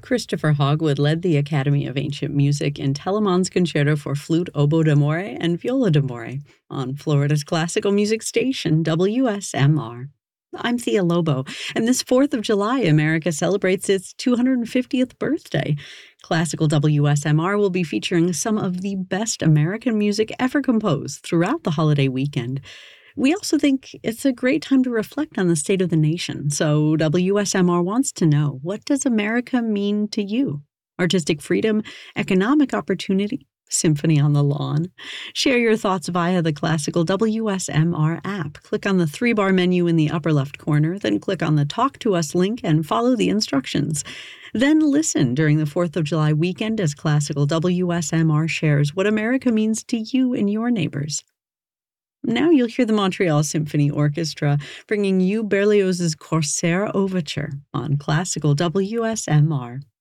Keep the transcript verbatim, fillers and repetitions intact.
Christopher Hogwood led the Academy of Ancient Music in Telemann's Concerto for Flute, Oboe d'Amore, and Viola d'Amore on Florida's classical music station, W S M R. I'm Thea Lobo, and this fourth of July, America celebrates its two hundred fiftieth birthday. Classical W S M R will be featuring some of the best American music ever composed throughout the holiday weekend. We also think it's a great time to reflect on the state of the nation, so W S M R wants to know, what does America mean to you? Artistic freedom, economic opportunity, symphony on the lawn? Share your thoughts via the Classical W S M R app. Click on the three-bar menu in the upper left corner, then click on the Talk to Us link and follow the instructions. Then listen during the fourth of July weekend as Classical W S M R shares what America means to you and your neighbors. Now you'll hear the Montreal Symphony Orchestra bringing you Berlioz's Corsair Overture on Classical W S M R.